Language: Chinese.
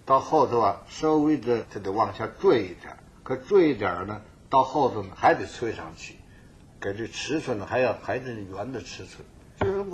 到后头啊，稍微的它得往下坠一点，可坠一点呢，到后头呢还得吹上去，给这尺寸呢还得圆的尺寸。